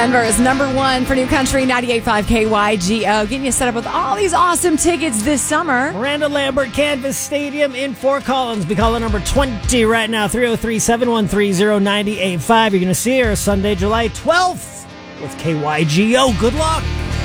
Denver is number one for New Country 98.5 KYGO. Getting you set up with all these awesome tickets this summer. Miranda Lambert Canvas Stadium in Fort Collins. Be calling number 20 right now, 303-713-0985. You're going to see her Sunday, July 12th with KYGO. Good luck.